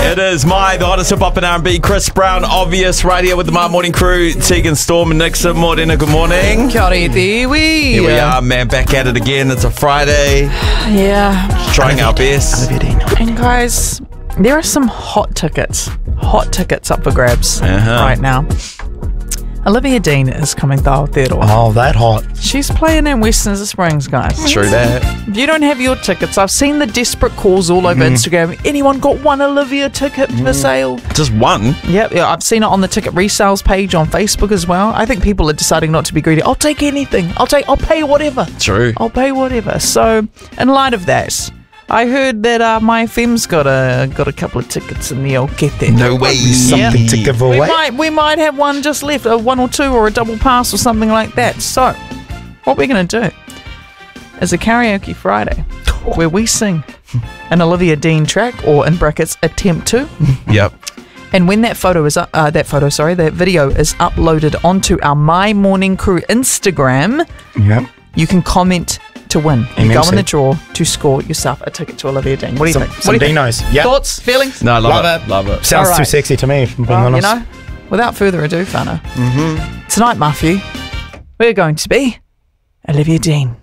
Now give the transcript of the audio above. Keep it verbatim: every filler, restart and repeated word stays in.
It is my, the hottest hip-hop and R and B. Chris Brown, Obvious, right here with the My Morning Crew. Tegan, Storm and Nixon. Morena, good morning. Kia ora, there we. Here we are, man, back at it again. It's a Friday. Yeah. Trying our best. And guys, there are some hot tickets. Hot tickets up for grabs Uh-huh. right now. Olivia Dean is coming to Aotearoa. Oh, that hot. She's playing in Western Springs, guys. True that. If you don't have your tickets, I've seen the desperate calls all over Mm-hmm. Instagram. Anyone got one Olivia ticket for sale? Just one. Yep, yeah, I've seen it on the ticket resales page on Facebook as well. I think people are deciding not to be greedy. I'll take anything. I'll take. I'll pay whatever. True. I'll pay whatever. So, in light of that, I heard that uh, my F M's got a got a couple of tickets in the old kete. No way. Something to give We away. might we might have one just left, a one or two, or a double pass or something like that. So, what we're gonna do is a karaoke Friday where we sing an Olivia Dean track, or in brackets, attempt to. Yep. And when that photo is up, uh, that photo, sorry, that video is uploaded onto our My Morning Crew Instagram, Yep. you can comment to win. You M M go C. in the draw to score yourself a ticket to Olivia Dean. What do you Some, think? What some do you think? dinos. Yep. Thoughts, feelings? No, I love, Love it. it. Love it. Sounds All too right. sexy to me, if I'm being Well, you honest. know, without further ado, Whānau, mm-hmm. tonight, Matthew, we're going to be Olivia Dean.